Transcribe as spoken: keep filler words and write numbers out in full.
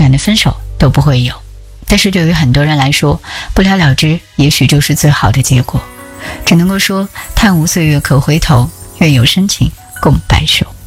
感的分手都不会有。但是对于很多人来说，不了了之也许就是最好的结果。只能够说，叹无岁月可回头，愿有深情共白首。